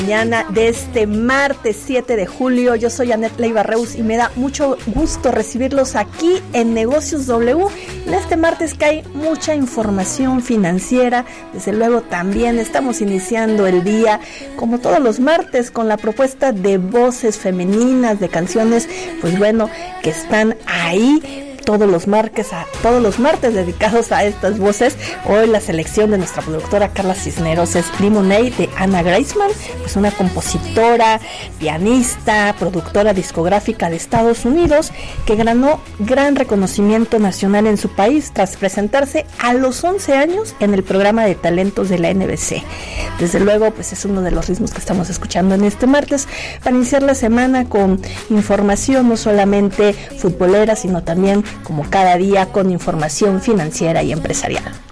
Mañana de este martes 7 de julio, yo soy Anet Leiva Reus y me da mucho gusto recibirlos aquí en Negocios W. En este martes que hay mucha información financiera, desde luego también estamos iniciando el día, como todos los martes, con la propuesta de voces femeninas, de canciones, pues bueno, que están ahí todos los martes dedicados a estas voces. Hoy la selección de nuestra productora Carla Cisneros es Limonade de Anna Graceman, pues una compositora, pianista, productora discográfica de Estados Unidos que ganó gran reconocimiento nacional en su país tras presentarse a los 11 años en el programa de talentos de la NBC. Desde luego, pues es uno de los ritmos que estamos escuchando en este martes para iniciar la semana con información no solamente futbolera, sino también como cada día con información financiera y empresarial.